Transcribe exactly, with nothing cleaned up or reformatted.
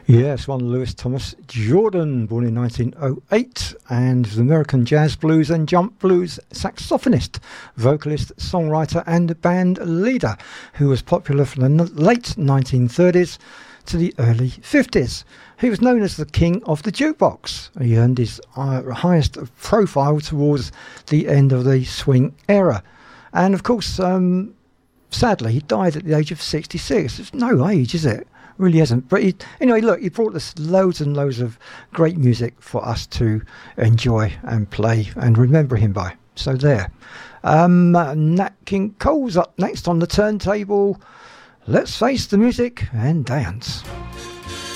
Yes, one Lewis Thomas Jordan, born in nineteen oh eight, and was an American jazz, blues and jump blues saxophonist, vocalist, songwriter and band leader who was popular from the late nineteen thirties to the early fifties. He was known as the King of the Jukebox. He earned his uh, highest profile towards the end of the swing era. And of course, um, sadly, he died at the age of sixty-six. It's no age, is it? Really hasn't. But he, anyway, look, he brought us loads and loads of great music for us to enjoy and play and remember him by. So there. Um, uh, Nat King Cole's up next on the turntable. Let's face the music and dance.